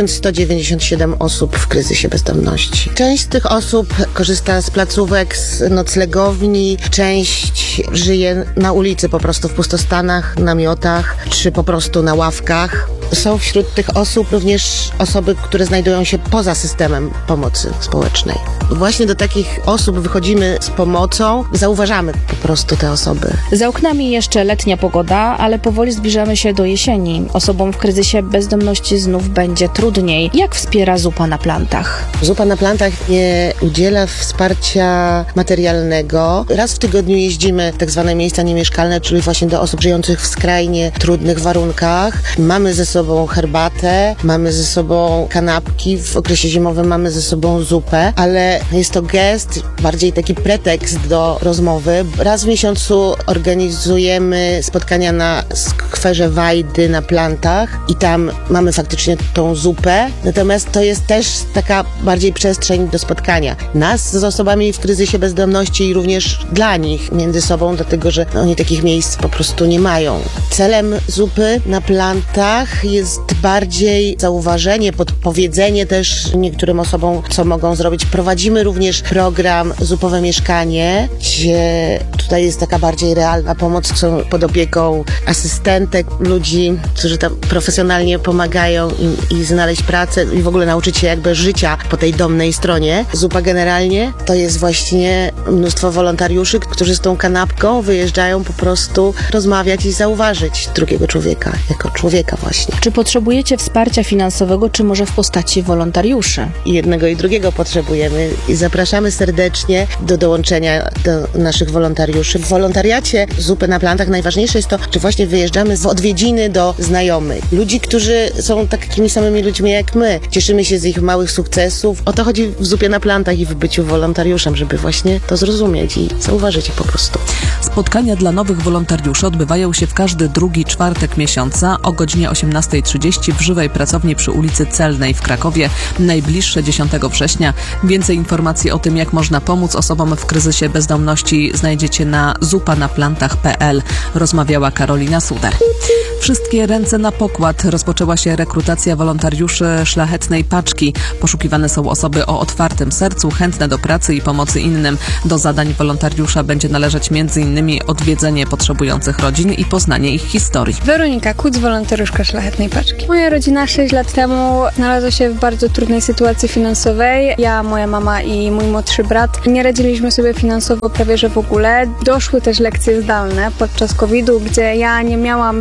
1197 osób w kryzysie bezdomności. Część z tych osób korzysta z placówek, z noclegowni, część żyje na ulicy, po prostu w pustostanach, namiotach, czy po prostu na ławkach. Są wśród tych osób również osoby, które znajdują się poza systemem pomocy społecznej. Właśnie do takich osób wychodzimy z pomocą, zauważamy po prostu te osoby. Za oknami jeszcze letnia pogoda, ale powoli zbliżamy się do jesieni. Osobom w kryzysie bezdomności znów będzie trudniej. Jak wspiera Zupa na plantach? Zupa na plantach nie udziela wsparcia materialnego. Raz w tygodniu jeździmy w tak zwane miejsca niemieszkalne, czyli właśnie do osób żyjących w skrajnie trudnych warunkach. Mamy ze sobą herbatę, mamy ze sobą kanapki, w okresie zimowym mamy ze sobą zupę, ale jest to gest, bardziej taki pretekst do rozmowy. Raz w miesiącu organizujemy spotkania na skwerze Wajdy na plantach i tam mamy faktycznie tą zupę, natomiast to jest też taka bardziej przestrzeń do spotkania nas z osobami w kryzysie bezdomności i również dla nich między sobą, dlatego że oni takich miejsc po prostu nie mają. Celem Zupy na plantach jest bardziej zauważenie, podpowiedzenie też niektórym osobom, co mogą zrobić. Prowadzimy również program Zupowe Mieszkanie, gdzie tutaj jest taka bardziej realna pomoc, co pod opieką asystentek, ludzi, którzy tam profesjonalnie pomagają im i znaleźć pracę i w ogóle nauczyć się jakby życia po tej domnej stronie. Zupa generalnie to jest właśnie mnóstwo wolontariuszy, którzy z tą kanapką wyjeżdżają po prostu rozmawiać i zauważyć drugiego człowieka, jako człowieka właśnie. Czy potrzebujecie wsparcia finansowego, czy może w postaci wolontariuszy? I jednego i drugiego potrzebujemy i zapraszamy serdecznie do dołączenia do naszych wolontariuszy. W wolontariacie Zupy na plantach najważniejsze jest to, że właśnie wyjeżdżamy w odwiedziny do znajomych. Ludzi, którzy są takimi samymi ludźmi jak my. Cieszymy się z ich małych sukcesów. O to chodzi w Zupie na plantach i w byciu wolontariuszem, żeby właśnie to zrozumieć i zauważyć je po prostu. Spotkania dla nowych wolontariuszy odbywają się w każdy drugi czwartek miesiąca o godzinie 18:30 w żywej pracowni przy ulicy Celnej w Krakowie, najbliższe 10 września. Więcej informacji o tym, jak można pomóc osobom w kryzysie bezdomności, znajdziecie na zupanaplantach.pl. Rozmawiała Karolina Suder. Wszystkie ręce na pokład. Rozpoczęła się rekrutacja wolontariuszy Szlachetnej Paczki. Poszukiwane są osoby o otwartym sercu, chętne do pracy i pomocy innym. Do zadań wolontariusza będzie należeć m.in. odwiedzenie potrzebujących rodzin i poznanie ich historii. Weronika Kuc, wolontariuszka Szlachetnej Paczki. Moja rodzina 6 lat temu znalazła się w bardzo trudnej sytuacji finansowej. Ja, moja mama i mój młodszy brat nie radziliśmy sobie finansowo prawie że w ogóle. Doszły też lekcje zdalne podczas COVID-u, gdzie ja nie miałam możliwości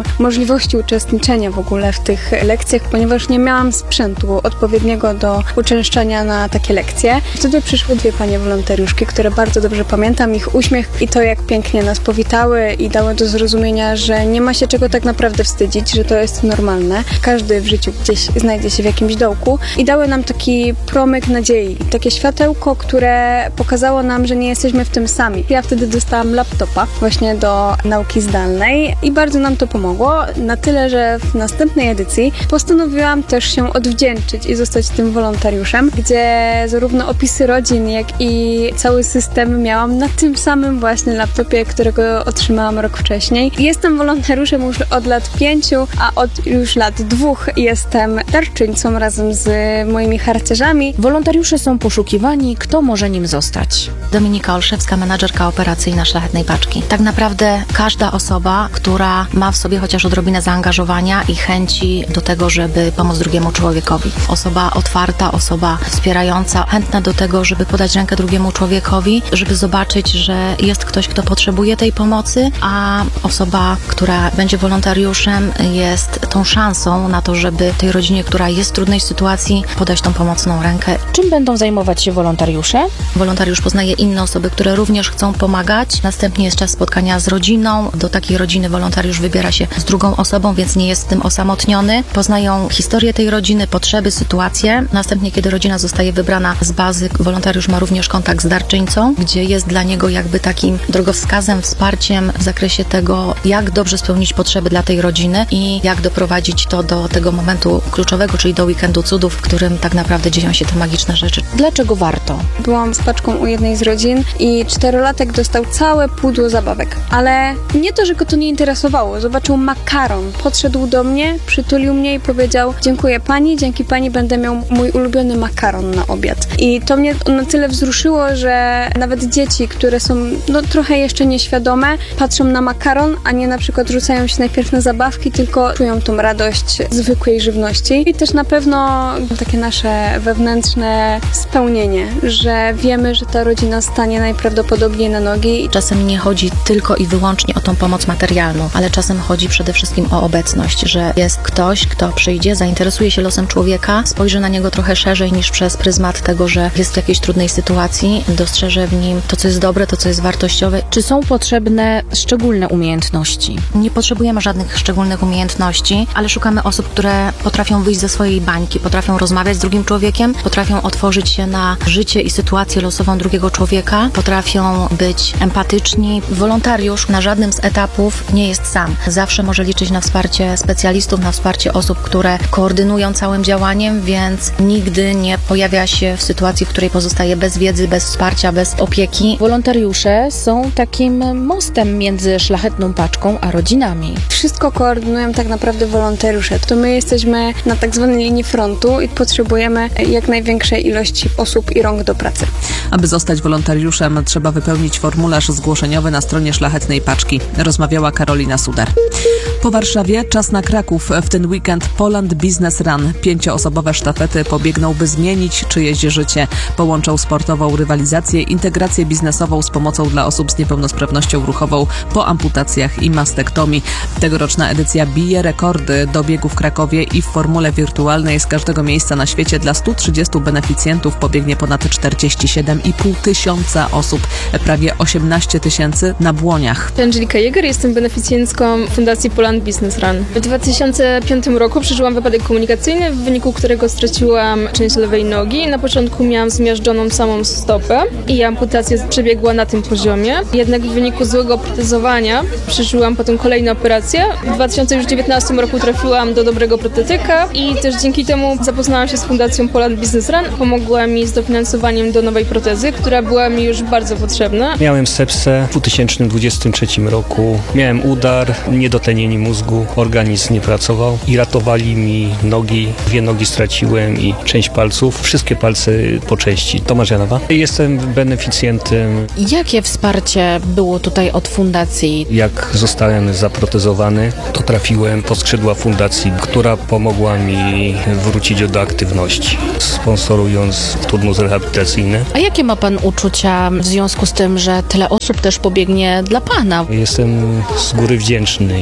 możliwości uczestniczenia w ogóle w tych lekcjach, ponieważ nie miałam sprzętu odpowiedniego do uczęszczania na takie lekcje. Wtedy przyszły 2 panie wolontariuszki, które bardzo dobrze pamiętam, ich uśmiech i to, jak pięknie nas powitały i dały do zrozumienia, że nie ma się czego tak naprawdę wstydzić, że to jest normalne. Każdy w życiu gdzieś znajdzie się w jakimś dołku i dały nam taki promyk nadziei, takie światełko, które pokazało nam, że nie jesteśmy w tym sami. Ja wtedy dostałam laptopa właśnie do nauki zdalnej i bardzo nam to pomogło, na tyle, że w następnej edycji postanowiłam też się odwdzięczyć i zostać tym wolontariuszem, gdzie zarówno opisy rodzin, jak i cały system miałam na tym samym właśnie laptopie, którego otrzymałam rok wcześniej. Jestem wolontariuszem już od lat 5, a od już lat 2 jestem darczyńcą razem z moimi harcerzami. Wolontariusze są poszukiwani, kto może nim zostać. Dominika Olszewska, menadżerka operacyjna Szlachetnej Paczki. Tak naprawdę każda osoba, która ma w sobie chociaż odrobinę zaangażowania i chęci do tego, żeby pomóc drugiemu człowiekowi. Osoba otwarta, osoba wspierająca, chętna do tego, żeby podać rękę drugiemu człowiekowi, żeby zobaczyć, że jest ktoś, kto potrzebuje tej pomocy, a osoba, która będzie wolontariuszem, jest tą szansą na to, żeby tej rodzinie, która jest w trudnej sytuacji, podać tą pomocną rękę. Czym będą zajmować się wolontariusze? Wolontariusz poznaje inne osoby, które również chcą pomagać. Następnie jest czas spotkania z rodziną. Do takiej rodziny wolontariusz wybiera się z drugą osobą, więc nie jest w tym osamotniony. Poznają historię tej rodziny, potrzeby, sytuacje. Następnie, kiedy rodzina zostaje wybrana z bazy, wolontariusz ma również kontakt z darczyńcą, gdzie jest dla niego jakby takim drogowskazem, wsparciem w zakresie tego, jak dobrze spełnić potrzeby dla tej rodziny i jak doprowadzić to do tego momentu kluczowego, czyli do weekendu cudów, w którym tak naprawdę dzieją się te magiczne rzeczy. Dlaczego warto? Byłam z paczką u jednej z rodzin i 4-latek dostał całe pudło zabawek. Ale nie to, że go to nie interesowało. Zobaczył makaron. Podszedł do mnie, przytulił mnie i powiedział: dziękuję pani, dzięki pani będę miał mój ulubiony makaron na obiad. I to mnie na tyle wzruszyło, że nawet dzieci, które są trochę jeszcze nieświadome, patrzą na makaron, a nie na przykład rzucają się najpierw na zabawki, tylko czują tą radość zwykłej żywności. I też na pewno takie nasze wewnętrzne spełnienie, że wiemy, że ta rodzina stanie najprawdopodobniej na nogi. Czasem nie chodzi tylko i wyłącznie o tą pomoc materialną, ale czasem chodzi przede wszystkim o obecność, że jest ktoś, kto przyjdzie, zainteresuje się losem człowieka, spojrzy na niego trochę szerzej niż przez pryzmat tego, że jest w jakiejś trudnej sytuacji, dostrzeże w nim to, co jest dobre, to, co jest wartościowe. Czy są potrzebne szczególne umiejętności? Nie potrzebujemy żadnych szczególnych umiejętności, ale szukamy osób, które potrafią wyjść ze swojej bańki, potrafią rozmawiać z drugim człowiekiem, potrafią otworzyć się na życie i sytuację losową drugiego człowieka, potrafią być empatyczni. Wolontariusz na żadnym z etapów nie jest sam. Zawsze może liczyć na wsparcie specjalistów, na wsparcie osób, które koordynują całym działaniem, więc nigdy nie pojawia się w sytuacji, w której pozostaje bez wiedzy, bez wsparcia, bez opieki. Wolontariusze są takim mostem między Szlachetną Paczką a rodzinami. Wszystko koordynują tak naprawdę wolontariusze. To my jesteśmy na tak zwanej linii frontu i potrzebujemy jak największej ilości osób i rąk do pracy. Aby zostać wolontariuszem, trzeba wypełnić formularz zgłoszeniowy na stronie Szlachetnej Paczki. Rozmawiała Karolina Suder. Po Warszawie czas na Kraków. W ten weekend Poland Business Run. 5-osobowe sztafety pobiegną, by zmienić czyjeś życie. Połączą sportową rywalizację, integrację biznesową z pomocą dla osób z niepełnosprawnością ruchową po amputacjach i mastektomii. Tegoroczna edycja bije rekordy. Do biegu w Krakowie i w formule wirtualnej z każdego miejsca na świecie dla 130 beneficjentów pobiegnie ponad 47,5 tysiąca osób. Prawie 18 tysięcy na błoniach. Angelika Jäger, jestem beneficjentką Fundacji Poland Business Run. W 2005 roku przeżyłam wypadek komunikacyjny, w wyniku którego straciłam część lewej nogi. Na początku miałam zmiażdżoną samą stopę i amputacja przebiegła na tym poziomie. Jednak w wyniku złego protezowania przeżyłam potem kolejne operacje. W 2019 roku trafiłam do dobrego protetyka i też dzięki temu zapoznałam się z Fundacją Poland Business Run. Pomogła mi z dofinansowaniem do nowej protezy, która była mi już bardzo potrzebna. Miałem sepsę w 2023 roku. Miałem udar, niedotlenienie mózgu, organizm nie pracował i ratowali mi nogi. 2 nogi straciłem i część palców, wszystkie palce po części. Tomasz Janowa. Jestem beneficjentem. Jakie wsparcie było tutaj od fundacji? Jak zostałem zaprotezowany, to trafiłem pod skrzydła fundacji, która pomogła mi wrócić do aktywności, sponsorując turnus rehabilitacyjny. A jakie ma pan uczucia w związku z tym, że tyle osób też pobiegnie dla pana? Jestem z góry wdzięczny i wzruszony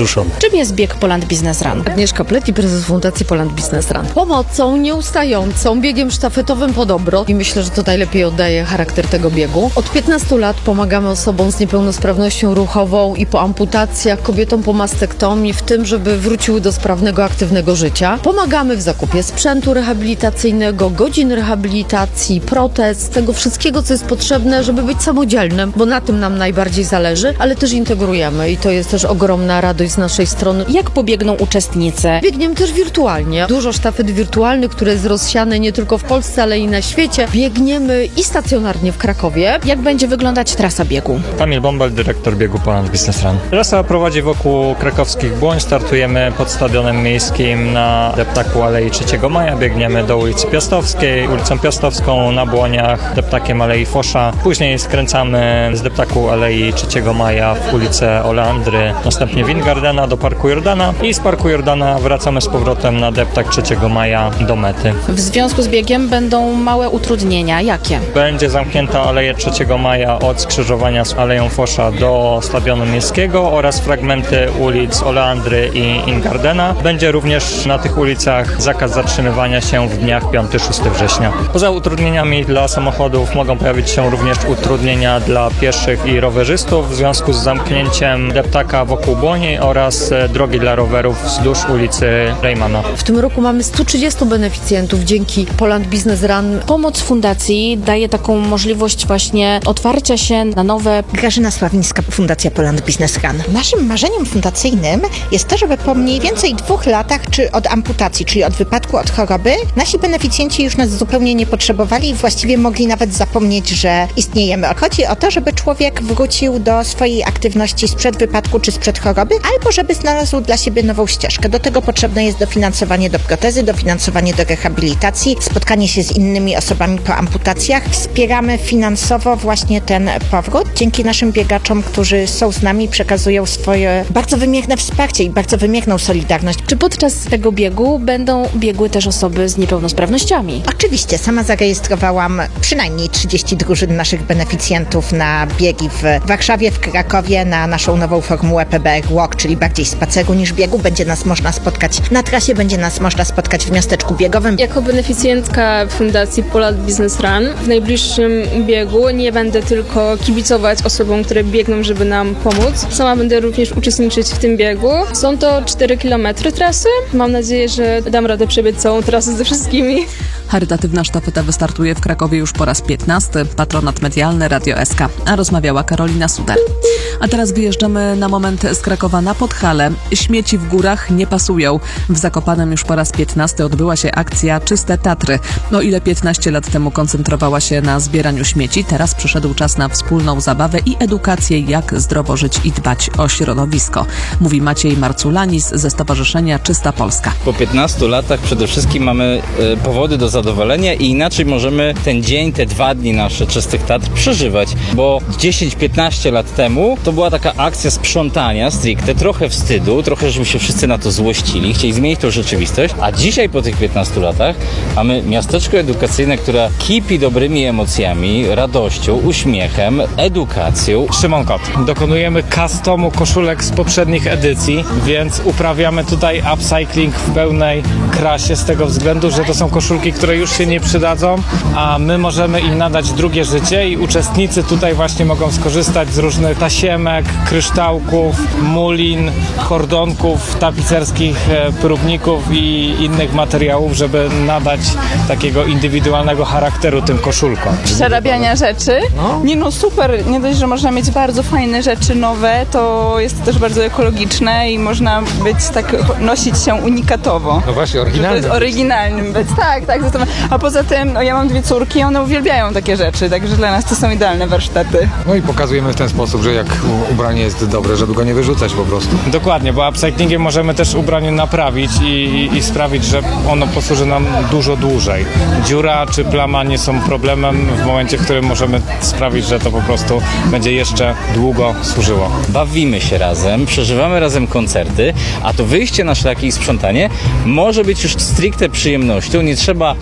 wzruszony. Czym jest bieg Poland Business Run? Agnieszka Pleti, prezes Fundacji Poland Business Run. Pomocą nieustającą, biegiem sztafetowym po dobro i myślę, że to najlepiej oddaje charakter tego biegu. Od 15 lat pomagamy osobom z niepełnosprawnością ruchową i po amputacjach, kobietom po mastektomii, w tym, żeby wróciły do sprawnego, aktywnego życia. Pomagamy w zakupie sprzętu rehabilitacyjnego, godzin rehabilitacji, protez, tego wszystkiego, co jest potrzebne, żeby być samodzielnym, bo na tym nam najbardziej zależy, ale też integrujemy i to jest też ogromna radość z naszej strony. Jak pobiegną uczestnicy? Biegniemy też wirtualnie. Dużo sztafet wirtualnych, które jest rozsiane nie tylko w Polsce, ale i na świecie. Biegniemy i stacjonarnie w Krakowie. Jak będzie wyglądać trasa biegu? Kamil Bąbel, dyrektor biegu Poland Business Run. Trasa prowadzi wokół krakowskich Błoń. Startujemy pod Stadionem Miejskim na deptaku Alei 3 Maja. Biegniemy do ulicy Piastowskiej, ulicą Piastowską na Błoniach, deptakiem Alei Fosza. Później skręcamy z deptaku Alei 3 Maja w ulicę Oleandry, następnie Wingardena do Parku Jordana i z Parku Jordana wracamy z powrotem na deptak 3 Maja do mety. W związku z biegiem będą małe utrudnienia. Jakie? Będzie zamknięta Aleja 3 Maja od skrzyżowania z Aleją Fosza do Stadionu Miejskiego oraz fragmenty ulic Oleandry i Ingardena. Będzie również na tych ulicach zakaz zatrzymywania się w dniach 5-6 września. Poza utrudnieniami dla samochodów mogą pojawić się również utrudnienia dla pieszych i rowerzystów w związku z zamknięciem deptaka wokół Błoni oraz drogi dla rowerów wzdłuż ulicy Rejmana. W tym roku mamy 130 beneficjentów dzięki Poland Business Run. Pomoc fundacji daje taką możliwość właśnie otwarcia się na nowe... Grażyna Sławińska, Fundacja Poland Business Run. Naszym marzeniem fundacyjnym jest to, żeby po mniej więcej 2 latach czy od amputacji, czyli od wypadku, od choroby, nasi beneficjenci już nas zupełnie nie potrzebowali i właściwie mogli nawet zapomnieć, że istniejemy. Chodzi o to, żeby człowiek wrócił do swojej aktywności sprzed wypadku czy sprzed choroby, albo żeby znalazł dla siebie nową ścieżkę. Do tego potrzebne jest dofinansowanie do protezy, dofinansowanie do rehabilitacji, spotkanie się z innymi osobami po amputacjach. Wspieramy finansowo właśnie ten powrót. Dzięki naszym biegaczom, którzy są z nami, przekazują swoje bardzo wymierne wsparcie i bardzo wymierną solidarność. Czy podczas tego biegu będą biegły też osoby z niepełnosprawnościami? Oczywiście. Sama zarejestrowałam przynajmniej 30 drużyn naszych beneficjentów na biegi w Warszawie, w Krakowie, na naszą nową formułę PBR Walk, czyli bardziej spaceru niż biegu. Będzie nas można spotkać na trasie, będzie nas można spotkać w miasteczku biegowym. Jako beneficjentka Fundacji Poland Business Run w najbliższym biegu nie będę tylko kibicować osobom, które biegną, żeby nam pomóc. Sama będę również uczestniczyć w tym biegu. Są to 4 km trasy. Mam nadzieję, że dam radę przebiec całą trasę ze wszystkimi. Charytatywna sztafeta wystartuje w Krakowie już po raz 15. Patronat medialny Radio SK. A rozmawiała Karolina Sudel. A teraz wyjeżdżamy na moment z Krakowa na Podhale. Śmieci w górach nie pasują. W Zakopanem już po raz 15 odbyła się akcja Czyste Tatry. O ile 15 lat temu koncentrowała się na zbieraniu śmieci, teraz przyszedł czas na wspólną zabawę i edukację, jak zdrowo żyć i dbać o środowisko. Mówi Maciej Marculanis ze Stowarzyszenia Czysta Polska. Po 15 latach przede wszystkim mamy powody do zadowolenia i inaczej możemy ten dzień, te 2 dni nasze Czystych Tatr przeżywać, bo 10-15 lat temu to była taka akcja sprzątania stricte, trochę wstydu, trochę żeśmy się wszyscy na to złościli, chcieli zmienić tą rzeczywistość, a dzisiaj po tych 15 latach mamy miasteczko edukacyjne, które kipi dobrymi emocjami, radością, uśmiechem, edukacją. Szymon Kot. Dokonujemy customu koszulek z poprzednich edycji, więc uprawiamy tutaj upcycling w pełnej krasie z tego względu, że to są koszulki, które już się nie przydadzą, a my możemy im nadać drugie życie i uczestnicy tutaj właśnie mogą skorzystać z różnych tasiemek, kryształków, mulin, kordonków, tapicerskich próbników i innych materiałów, żeby nadać takiego indywidualnego charakteru tym koszulkom. Przerabiania rzeczy. Nie no, super. Nie dość, że można mieć bardzo fajne rzeczy nowe, to jest to też bardzo ekologiczne i można być tak, nosić się unikatowo. No właśnie, oryginalnym. To jest oryginalnym być. Tak. A poza tym, ja mam 2 córki, one uwielbiają takie rzeczy, także dla nas to są idealne warsztaty. No i pokazujemy w ten sposób, że jak ubranie jest dobre, żeby go nie wyrzucać po prostu. Dokładnie, bo upcyclingiem możemy też ubranie naprawić i sprawić, że ono posłuży nam dużo dłużej. Dziura czy plama nie są problemem w momencie, w którym możemy sprawić, że to po prostu będzie jeszcze długo służyło. Bawimy się razem, przeżywamy razem koncerty, a to wyjście na szlaki i sprzątanie może być już stricte przyjemnością. Nie trzeba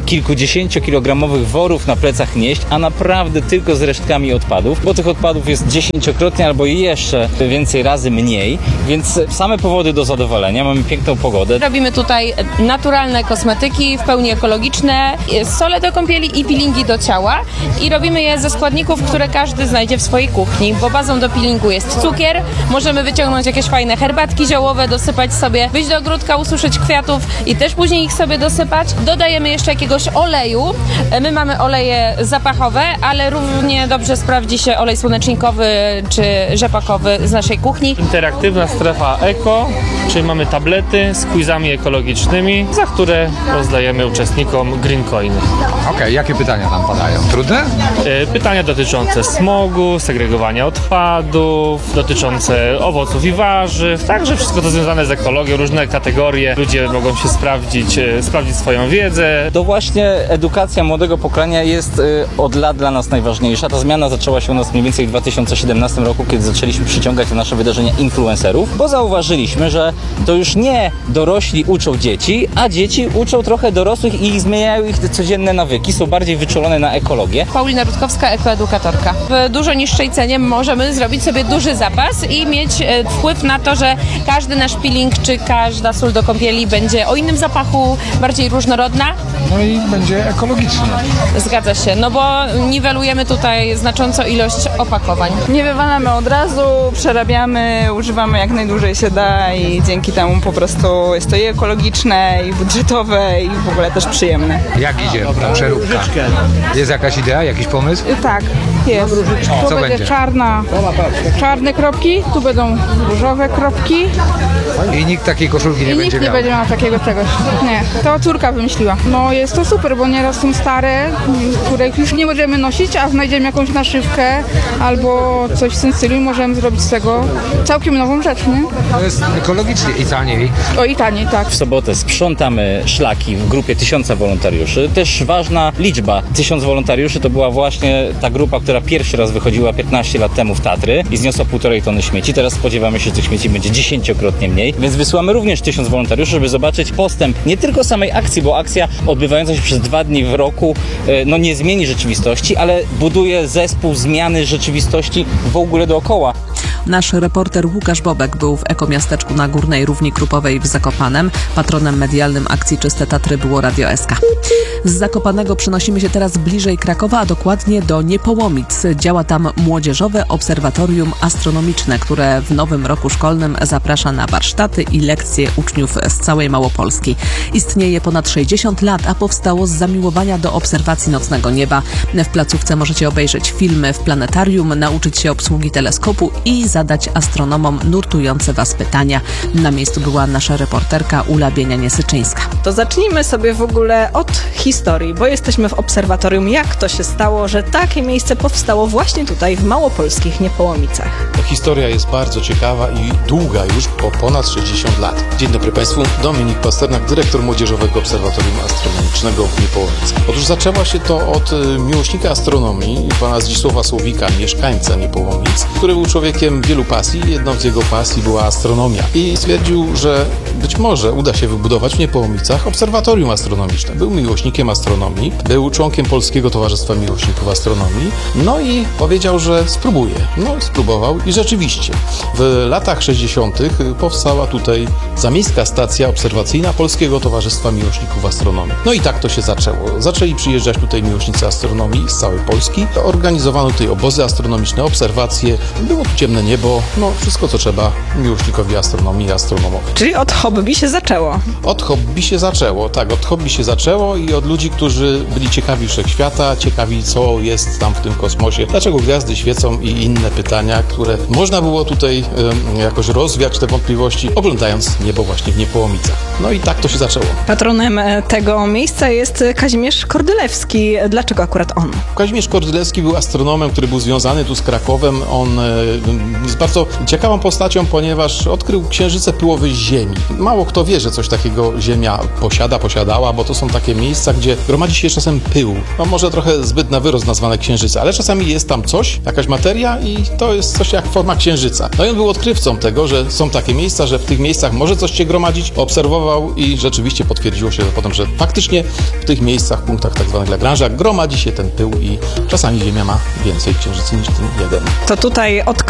kilkudziesięciokilogramowych worów na plecach nieść, a naprawdę tylko z resztkami odpadów, bo tych odpadów jest 10-krotnie albo jeszcze więcej razy mniej, więc same powody do zadowolenia. Mamy piękną pogodę. Robimy tutaj naturalne kosmetyki, w pełni ekologiczne, sole do kąpieli i peelingi do ciała i robimy je ze składników, które każdy znajdzie w swojej kuchni, bo bazą do peelingu jest cukier, możemy wyciągnąć jakieś fajne herbatki ziołowe, dosypać sobie, wyjść do ogródka, ususzyć kwiatów i też później ich sobie dosypać. Dodajemy jeszcze jakiegoś oleju. My mamy oleje zapachowe, ale równie dobrze sprawdzi się olej słonecznikowy czy rzepakowy z naszej kuchni. Interaktywna strefa eko, czyli mamy tablety z quizami ekologicznymi, za które rozdajemy uczestnikom green coiny. Okej, jakie pytania tam padają? Trudne? Pytania dotyczące smogu, segregowania odpadów, dotyczące owoców i warzyw, także wszystko to związane z ekologią, różne kategorie. Ludzie mogą się sprawdzić swoją wiedzę. To właśnie edukacja młodego pokolenia jest od lat dla nas najważniejsza. Ta zmiana zaczęła się u nas mniej więcej w 2017 roku, kiedy zaczęliśmy przyciągać na nasze wydarzenia influencerów, bo zauważyliśmy, że to już nie dorośli uczą dzieci, a dzieci uczą trochę dorosłych i zmieniają ich codzienne nawyki, są bardziej wyczulone na ekologię. Paulina Rutkowska, ekoedukatorka. W dużo niższej cenie możemy zrobić sobie duży zapas i mieć wpływ na to, że każdy nasz peeling czy każda sól do kąpieli będzie o innym zapachu, bardziej różnorodna. No i będzie ekologiczne. Zgadza się, no bo niwelujemy tutaj znacząco ilość opakowań. Nie wywalamy od razu, przerabiamy, używamy jak najdłużej się da i dzięki temu po prostu jest to i ekologiczne, i budżetowe, i w ogóle też przyjemne. Jak idzie ta przeróbka? Jest jakaś idea, jakiś pomysł? Tak, jest. Tu Co będzie? Czarne kropki, tu będą różowe kropki. I nikt takiej koszulki nie będzie Nikt nie miał. będzie miał takiego czegoś. Nie, to córka wymyśliła. No jest to super, bo nieraz są stare, których już nie możemy nosić, a znajdziemy jakąś naszywkę albo coś w tym stylu i możemy zrobić z tego całkiem nową rzecz, nie? To jest ekologicznie i taniej. O i taniej, tak. W sobotę sprzątamy szlaki w grupie 1000 wolontariuszy. Też ważna liczba. 1000 wolontariuszy to była właśnie ta grupa, która pierwszy raz wychodziła 15 lat temu w Tatry i zniosła 1,5 tony śmieci. Teraz spodziewamy się, że tych śmieci będzie 10-krotnie mniej, więc wysyłamy również 1000 wolontariuszy, żeby zobaczyć postęp nie tylko samej akcji, bo akcja odbywająca się przez 2 dni w roku no nie zmieni rzeczywistości, ale buduje zespół zmiany rzeczywistości w ogóle dookoła. Nasz reporter Łukasz Bobek był w ekomiasteczku na Górnej Równi Krupowej w Zakopanem. Patronem medialnym akcji Czyste Tatry było Radio SK. Z Zakopanego przenosimy się teraz bliżej Krakowa, a dokładnie do Niepołomic. Działa tam Młodzieżowe Obserwatorium Astronomiczne, które w nowym roku szkolnym zaprasza na warsztaty i lekcje uczniów z całej Małopolski. Istnieje ponad 60 lat, a powstało z zamiłowania do obserwacji nocnego nieba. W placówce możecie obejrzeć filmy w planetarium, nauczyć się obsługi teleskopu i zadać astronomom nurtujące Was pytania. Na miejscu była nasza reporterka Ula Bienia-Niesyczyńska. To zacznijmy sobie w ogóle od historii, bo jesteśmy w obserwatorium. Jak to się stało, że takie miejsce powstało właśnie tutaj w małopolskich Niepołomicach? Historia jest bardzo ciekawa i długa już, po ponad 60 lat. Dzień dobry Państwu, Dominik Pasternak, dyrektor Młodzieżowego Obserwatorium Astronomicznego w Niepołomicach. Otóż zaczęło się to od miłośnika astronomii, pana Zdzisława Słowika, mieszkańca Niepołomic, który był człowiekiem wielu pasji. Jedną z jego pasji była astronomia i stwierdził, że być może uda się wybudować w Niepołomicach obserwatorium astronomiczne. Był miłośnikiem astronomii, był członkiem Polskiego Towarzystwa Miłośników Astronomii, no i powiedział, że spróbuje. No, spróbował i rzeczywiście w latach 60. powstała tutaj zamiejska stacja obserwacyjna Polskiego Towarzystwa Miłośników Astronomii. No i tak to się zaczęło. Zaczęli przyjeżdżać tutaj miłośnicy astronomii z całej Polski. Organizowano tutaj obozy astronomiczne, obserwacje. Było tu ciemne niebo, no wszystko co trzeba miłośnikowi astronomii i astronomowi. Czyli od hobby się zaczęło. Od hobby się zaczęło, tak, od hobby się zaczęło i od ludzi, którzy byli ciekawi wszechświata, ciekawi co jest tam w tym kosmosie, dlaczego gwiazdy świecą i inne pytania, które można było tutaj jakoś rozwiać te wątpliwości, oglądając niebo właśnie w Niepołomicach. No i tak to się zaczęło. Patronem tego miejsca jest Kazimierz Kordylewski. Dlaczego akurat on? Kazimierz Kordylewski był astronomem, który był związany tu z Krakowem. On jest bardzo ciekawą postacią, ponieważ odkrył księżyce pyłowe z Ziemi. mało kto wie, że coś takiego Ziemia posiadała, bo to są takie miejsca, gdzie gromadzi się czasem pył. No może trochę zbyt na wyrost nazwane księżyce, ale czasami jest tam coś, jakaś materia i to jest coś jak forma księżyca. No i on był odkrywcą tego, że są takie miejsca, że w tych miejscach może coś się gromadzić, obserwował i rzeczywiście potwierdziło się potem, że faktycznie w tych miejscach, punktach tak zwanych Lagrange'a gromadzi się ten pył i czasami Ziemia ma więcej księżycy niż ten jeden. To tutaj